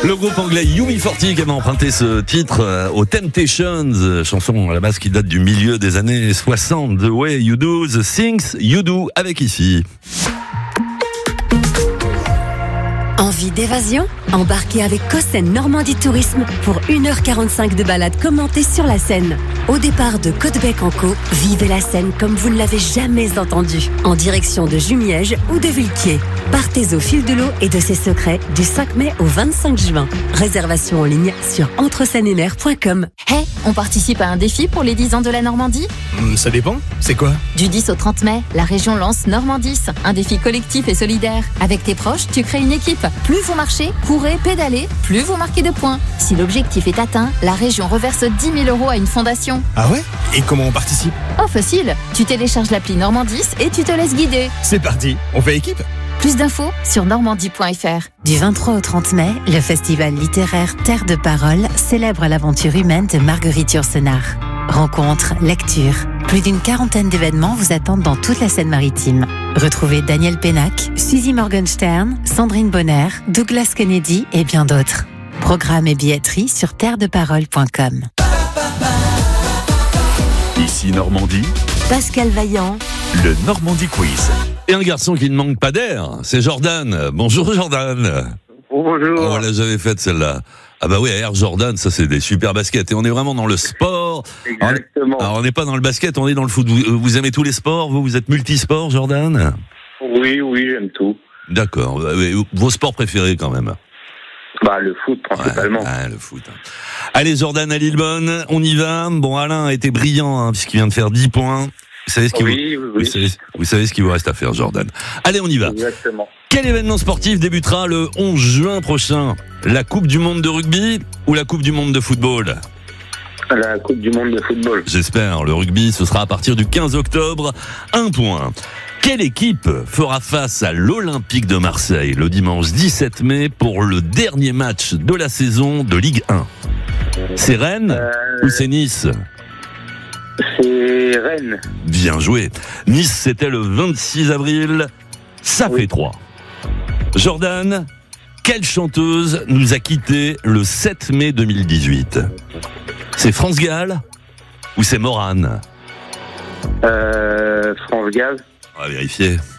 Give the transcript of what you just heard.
Le groupe anglais UB40 qui avait emprunté ce titre aux Temptations, chanson à la base qui date du milieu des années 60. The Way You Do, The Things You Do, avec ici. Envie d'évasion ? Embarquez avec Cossen Normandie Tourisme pour 1h45 de balade commentée sur la Seine. Au départ de Côtebec-en-Caux, vivez la Seine comme vous ne l'avez jamais entendue, en direction de Jumièges ou de Villequier. Partez au fil de l'eau et de ses secrets du 5 mai au 25 juin. Réservation en ligne sur entreseine-et-mer.com. Hey, on participe à un défi pour les 10 ans de la Normandie ? Ça dépend, c'est quoi ? Du 10 au 30 mai, la région lance Normandis, un défi collectif et solidaire. Avec tes proches, tu crées une équipe. Plus vous marchez, courez, pédalez, plus vous marquez de points. Si l'objectif est atteint, la région reverse 10 000 € à une fondation. Ah ouais ? Et comment on participe ? Oh facile, tu télécharges l'appli Normandis et tu te laisses guider. C'est parti, on fait équipe ? Plus d'infos sur normandie.fr. Du 23 au 30 mai, le festival littéraire Terre de Parole célèbre l'aventure humaine de Marguerite Yourcenar. Rencontres, lectures, plus d'une quarantaine d'événements vous attendent dans toute la Seine-Maritime. Retrouvez Daniel Pénac, Suzy Morgenstern, Sandrine Bonner, Douglas Kennedy et bien d'autres. Programme et billetterie sur terredeparole.com. Ici Normandie, Pascal Vaillant, le Normandie Quiz. Et un garçon qui ne manque pas d'air, c'est Jordan. Bonjour Jordan. Bonjour. Oh, là j'avais fait celle-là. Ah bah oui, Air Jordan, ça c'est des super baskets. Et on est vraiment dans le sport. Exactement. Alors on n'est pas dans le basket, on est dans le foot. Vous aimez tous les sports ? Vous êtes multisport, Jordan ? Oui, j'aime tout. D'accord. Vos sports préférés quand même ? Bah, le foot, principalement. Ouais, le foot. Allez, Jordan à Lillebonne, on y va. Bon, Alain a été brillant, puisqu'il vient de faire 10 points. Vous savez ce qu'il vous savez ce qu'il vous reste à faire, Jordan. Allez, on y va. Exactement. Quel événement sportif débutera le 11 juin prochain ? La Coupe du Monde de rugby ou la Coupe du Monde de football ? La Coupe du Monde de football. J'espère. Le rugby, ce sera à partir du 15 octobre. 1 point. Quelle équipe fera face à l'Olympique de Marseille le dimanche 17 mai pour le dernier match de la saison de Ligue 1 ? C'est Rennes ou c'est Nice ? C'est Rennes. Bien joué. Nice, c'était le 26 avril. Ça fait 3. Jordan, quelle chanteuse nous a quittés le 7 mai 2018 ? C'est France Gall ou c'est Morane ? France Gall. On va vérifier.